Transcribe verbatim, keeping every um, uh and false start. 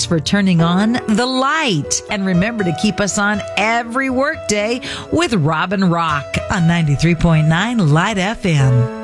Thanks for turning on The Light. And remember to keep us on every workday with Robin Rock on ninety-three point nine Light F M.